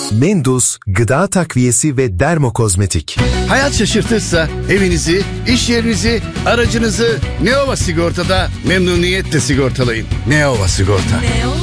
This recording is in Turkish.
Mendus, gıda takviyesi ve dermokozmetik. Hayat şaşırtırsa evinizi, iş yerinizi, aracınızı Neova Sigorta'da memnuniyetle sigortalayın. Neova Sigorta.